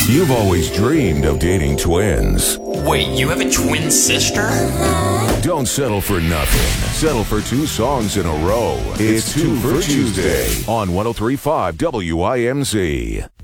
You've always dreamed of dating twins. Wait, you have a twin sister? Don't settle for nothing. Settle for 2 songs in a row. It's Two for Tuesday on 103.5 WIMZ.